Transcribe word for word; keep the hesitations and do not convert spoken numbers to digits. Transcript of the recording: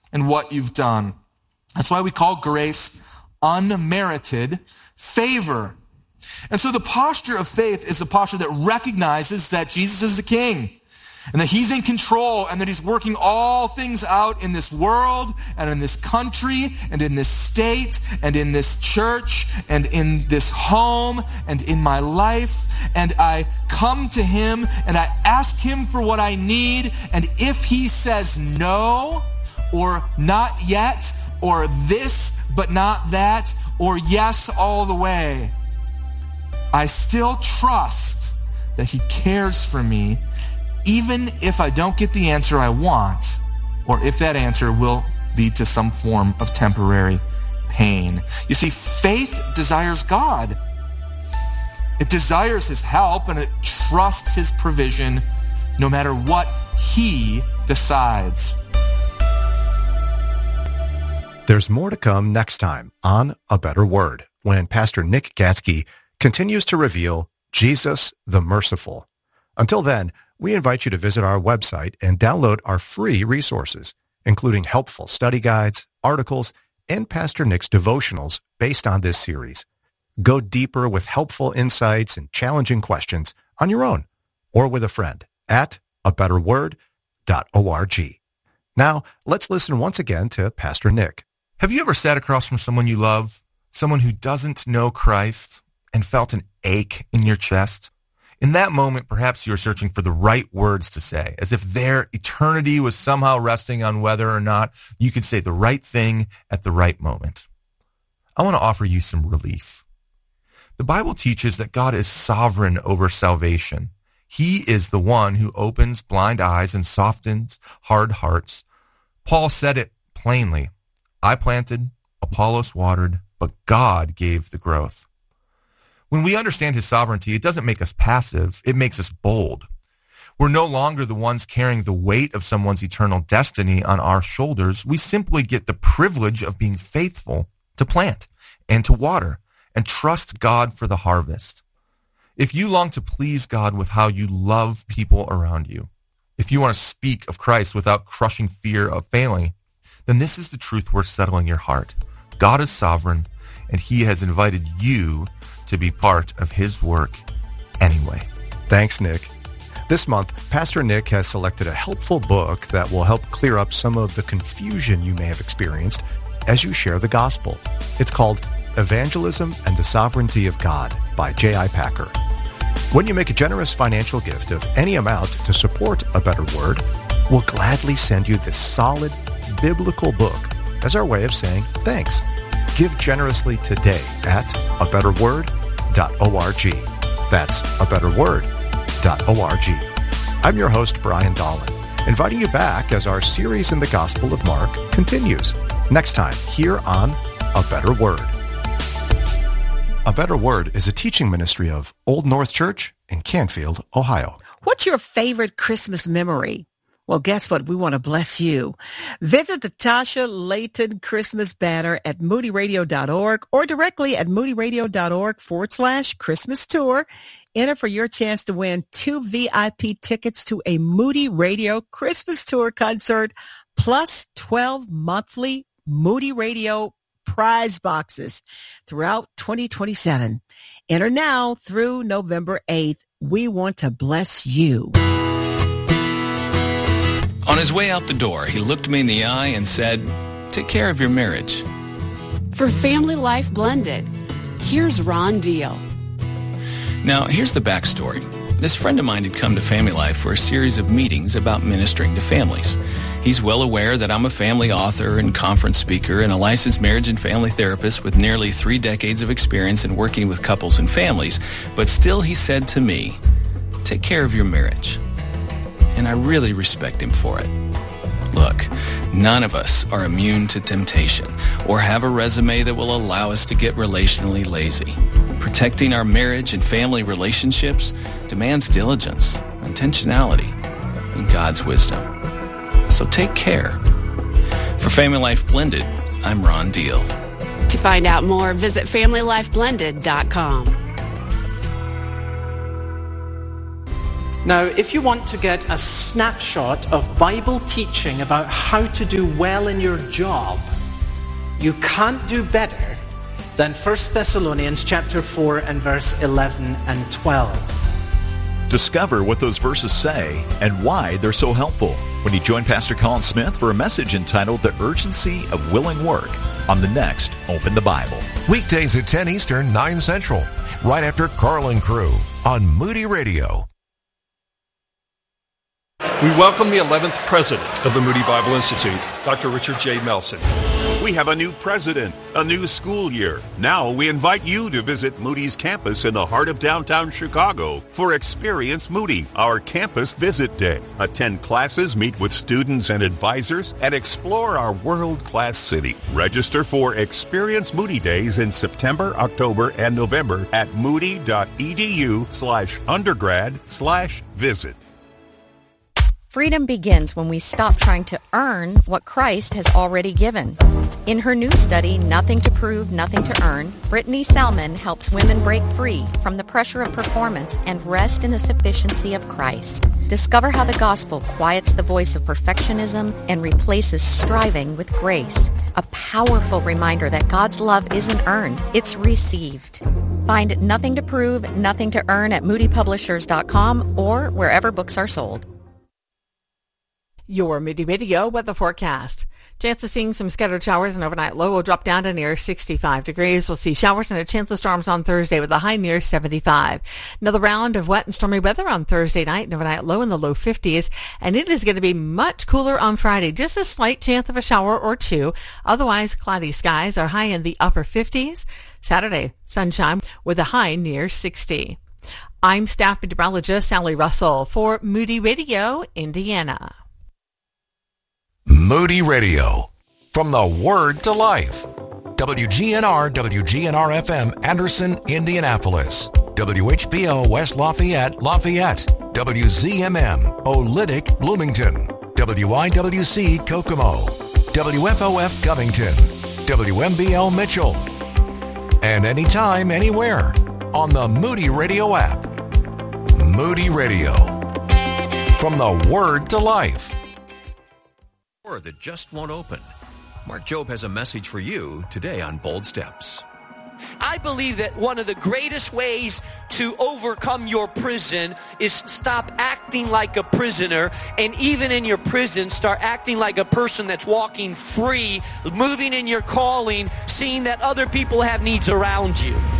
in what you've done. That's why we call grace unmerited favor. And so the posture of faith is a posture that recognizes that Jesus is the king and that he's in control and that he's working all things out in this world and in this country and in this state and in this church and in this home and in my life. And I come to him and I ask him for what I need. And if he says no, or not yet, or this but not that, or yes all the way, I still trust that he cares for me, even if I don't get the answer I want, or if that answer will lead to some form of temporary pain. You see, faith desires God. It desires his help, and it trusts his provision no matter what he decides. There's more to come next time on A Better Word, when Pastor Nick Gatzke continues to reveal Jesus the Merciful. Until then, we invite you to visit our website and download our free resources, including helpful study guides, articles, and Pastor Nick's devotionals based on this series. Go deeper with helpful insights and challenging questions on your own or with a friend at a better word dot org. Now, let's listen once again to Pastor Nick. Have you ever sat across from someone you love, someone who doesn't know Christ, and felt an ache in your chest? In that moment, perhaps you're searching for the right words to say, as if their eternity was somehow resting on whether or not you could say the right thing at the right moment. I want to offer you some relief. The Bible teaches that God is sovereign over salvation. He is the one who opens blind eyes and softens hard hearts. Paul said it plainly. I planted, Apollos watered, but God gave the growth. When we understand his sovereignty, it doesn't make us passive, it makes us bold. We're no longer the ones carrying the weight of someone's eternal destiny on our shoulders. We simply get the privilege of being faithful to plant and to water and trust God for the harvest. If you long to please God with how you love people around you, if you want to speak of Christ without crushing fear of failing, then this is the truth worth settling your heart. God is sovereign, and he has invited you to be part of his work anyway. Thanks, Nick. This month, Pastor Nick has selected a helpful book that will help clear up some of the confusion you may have experienced as you share the gospel. It's called Evangelism and the Sovereignty of God by J I Packer. When you make a generous financial gift of any amount to support A Better Word, we'll gladly send you this solid biblical book as our way of saying thanks. Give generously today at a better word dot org. That's a better word dot org. I'm your host, Brian Dolan, inviting you back as our series in the Gospel of Mark continues next time here on A Better Word. A Better Word is a teaching ministry of Old North Church in Canfield, Ohio. What's your favorite Christmas memory? Well, guess what? We want to bless you. Visit the Tasha Layton Christmas banner at moody radio dot org or directly at moody radio dot org forward slash Christmas tour. Enter for your chance to win two V I P tickets to a Moody Radio Christmas tour concert, plus twelve monthly Moody Radio prize boxes throughout twenty twenty-seven. Enter now through November eighth. We want to bless you. On his way out the door, he looked me in the eye and said, "Take care of your marriage." For Family Life Blended, here's Ron Deal. Now, here's the backstory. This friend of mine had come to Family Life for a series of meetings about ministering to families. He's well aware that I'm a family author and conference speaker and a licensed marriage and family therapist with nearly three decades of experience in working with couples and families, but still he said to me, "Take care of your marriage." And I really respect him for it. Look, none of us are immune to temptation or have a resume that will allow us to get relationally lazy. Protecting our marriage and family relationships demands diligence, intentionality, and God's wisdom. So take care. For Family Life Blended, I'm Ron Deal. To find out more, visit family life blended dot com. Now, if you want to get a snapshot of Bible teaching about how to do well in your job, you can't do better than First Thessalonians chapter four and verse eleven and twelve. Discover what those verses say and why they're so helpful when you join Pastor Colin Smith for a message entitled The Urgency of Willing Work on the next Open the Bible. Weekdays at ten Eastern, nine Central, right after Carlin Crew on Moody Radio. We welcome the eleventh president of the Moody Bible Institute, Doctor Richard J. Melson. We have a new president, a new school year. Now we invite you to visit Moody's campus in the heart of downtown Chicago for Experience Moody, our campus visit day. Attend classes, meet with students and advisors, and explore our world-class city. Register for Experience Moody Days in September, October, and November at moody.edu slash undergrad slash visit. Freedom begins when we stop trying to earn what Christ has already given. In her new study, Nothing to Prove, Nothing to Earn, Brittany Salmon helps women break free from the pressure of performance and rest in the sufficiency of Christ. Discover how the gospel quiets the voice of perfectionism and replaces striving with grace. A powerful reminder that God's love isn't earned, it's received. Find Nothing to Prove, Nothing to Earn at moody publishers dot com or wherever books are sold. Your Moody Radio weather forecast. Chance of seeing some scattered showers, and overnight low will drop down to near sixty-five degrees. We'll see showers and a chance of storms on Thursday with a high near seventy-five. Another round of wet and stormy weather on Thursday night, and overnight low in the low fifties. And it is going to be much cooler on Friday. Just a slight chance of a shower or two. Otherwise, cloudy skies are high in the upper fifties. Saturday, sunshine with a high near sixty. I'm staff meteorologist Sally Russell for Moody Radio, Indiana. Moody Radio, from the Word to Life. W G N R, W G N R F M, Anderson, Indianapolis. W H B O, West Lafayette, Lafayette. W Z M M, Olytic, Bloomington. W I W C, Kokomo. W F O F, Covington. W M B L, Mitchell. And anytime, anywhere, on the Moody Radio app. Moody Radio, from the Word to Life. That just won't open. Mark Jobe has a message for you today on Bold Steps. I believe that one of the greatest ways to overcome your prison is stop acting like a prisoner, and even in your prison, start acting like a person that's walking free, moving in your calling, seeing that other people have needs around you.